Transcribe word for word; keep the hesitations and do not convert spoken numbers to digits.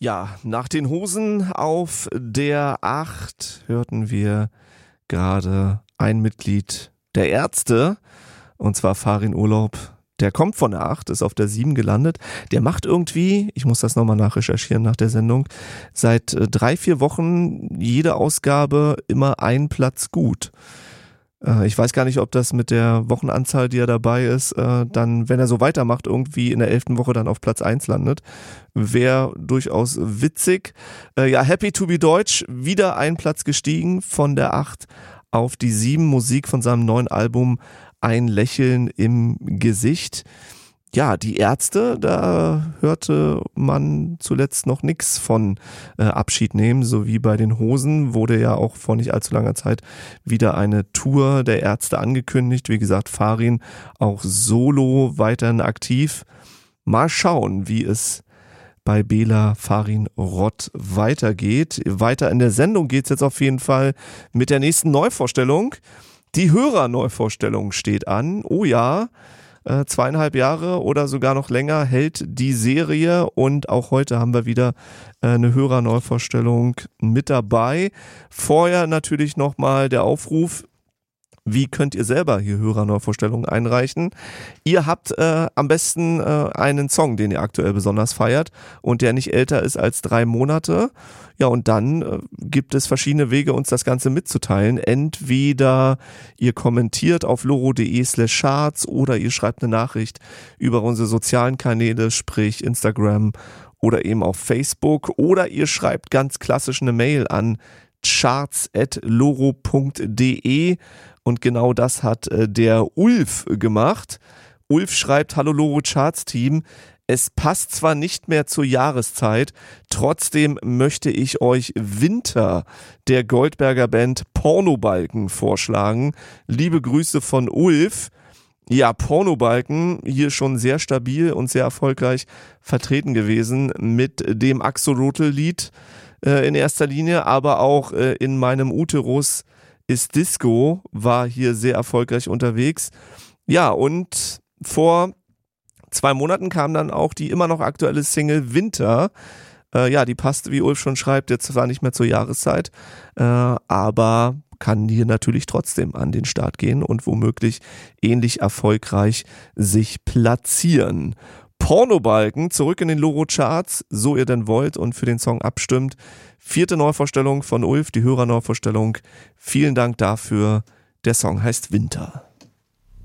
Ja, nach den Hosen auf der acht hörten wir gerade ein Mitglied der Ärzte, und zwar Farin Urlaub. Der kommt von der acht, ist auf der sieben gelandet. Der macht irgendwie, ich muss das nochmal nachrecherchieren nach der Sendung, seit drei, vier Wochen jede Ausgabe immer einen Platz gut. Ich weiß gar nicht, ob das mit der Wochenanzahl, die er dabei ist, dann, wenn er so weitermacht, irgendwie in der elften Woche dann auf Platz eins landet. Wäre durchaus witzig. Ja, Happy to be Deutsch, wieder ein Platz gestiegen von der acht auf die sieben. Musik von seinem neuen Album Ein Lächeln im Gesicht. Ja, die Ärzte, da hörte man zuletzt noch nichts von äh, Abschied nehmen, so wie bei den Hosen wurde ja auch vor nicht allzu langer Zeit wieder eine Tour der Ärzte angekündigt. Wie gesagt, Farin auch solo weiterhin aktiv. Mal schauen, wie es bei Bela Farin Rott weitergeht. Weiter in der Sendung geht's jetzt auf jeden Fall mit der nächsten Neuvorstellung. Die Hörerneuvorstellung steht an. Oh ja, Äh, zweieinhalb Jahre oder sogar noch länger hält die Serie, und auch heute haben wir wieder äh, eine Hörerneuvorstellung mit dabei. Vorher natürlich nochmal der Aufruf: Wie könnt ihr selber hier Hörerneuvorstellungen einreichen? Ihr habt äh, am besten äh, einen Song, den ihr aktuell besonders feiert und der nicht älter ist als drei Monate. Ja, und dann äh, gibt es verschiedene Wege, uns das Ganze mitzuteilen. Entweder ihr kommentiert auf loro.de slash charts oder ihr schreibt eine Nachricht über unsere sozialen Kanäle, sprich Instagram oder eben auf Facebook, oder ihr schreibt ganz klassisch eine Mail an charts at loro punkt de. Und genau das hat äh, der Ulf gemacht. Ulf schreibt: Hallo Loro Charts Team, es passt zwar nicht mehr zur Jahreszeit, trotzdem möchte ich euch Winter der Goldberger Band Pornobalken vorschlagen. Liebe Grüße von Ulf. Ja, Pornobalken, hier schon sehr stabil und sehr erfolgreich vertreten gewesen mit dem Axolotl-Lied äh, in erster Linie, aber auch äh, in meinem Uterus ist Disco, war hier sehr erfolgreich unterwegs. Ja, und vor zwei Monaten kam dann auch die immer noch aktuelle Single Winter. Äh, ja, die passt, wie Ulf schon schreibt, jetzt zwar nicht mehr zur Jahreszeit, äh, aber kann hier natürlich trotzdem an den Start gehen und womöglich ähnlich erfolgreich sich platzieren. Pornobalken, zurück in den Loro Charts, so ihr denn wollt und für den Song abstimmt. Vierte Neuvorstellung von Ulf, die Hörerneuvorstellung. Vielen Dank dafür. Der Song heißt Winter.